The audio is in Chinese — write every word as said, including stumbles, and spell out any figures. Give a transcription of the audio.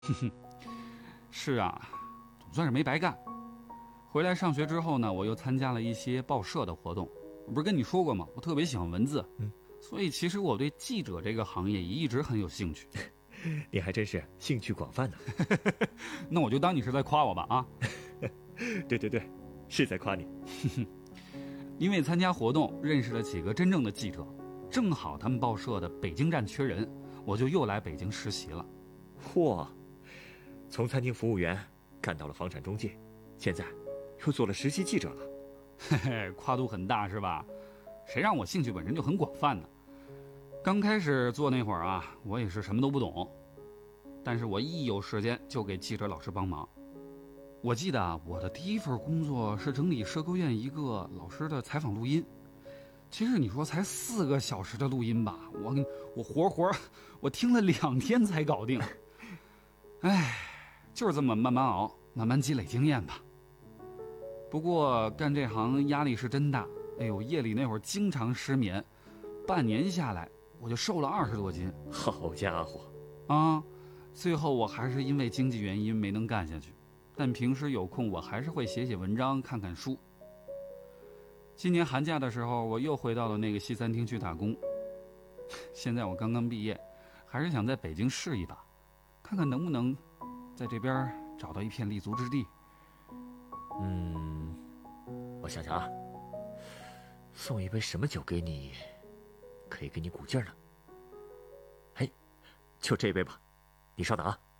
是啊，总算是没白干。回来上学之后呢，我又参加了一些报社的活动。我不是跟你说过吗？我特别喜欢文字， 嗯， 所以其实我对记者这个行业也一直很有兴趣。 你还真是兴趣广泛呢。 那我就当你是在夸我吧啊。 对对对，是在夸你。 因为参加活动认识了几个真正的记者，正好他们报社的北京站缺人，我就又来北京实习了。 嚯，从餐厅服务员干到了房产中介，现在又做了实习记者了。 嘿嘿，跨度很大是吧？谁让我兴趣本身就很广泛呢？刚开始做那会儿啊，我也是什么都不懂，但是我一有时间就给记者老师帮忙。我记得啊，我的第一份工作是整理社科院一个老师的采访录音。其实你说才四个小时的录音吧，我我活活我听了两天才搞定。哎，就是这么慢慢熬，慢慢积累经验吧。不过干这行压力是真大，哎呦，夜里那会儿经常失眠，半年下来我就瘦了二十多斤。 好家伙啊！最后我还是因为经济原因没能干下去，但平时有空我还是会写写文章，看看书。今年寒假的时候，我又回到了那个西餐厅去打工。现在我刚刚毕业，还是想在北京试一把，看看能不能在这边找到一片立足之地。 嗯，我想想啊，送一杯什么酒给你，可以给你鼓劲儿呢？哎，就这杯吧，你稍等啊。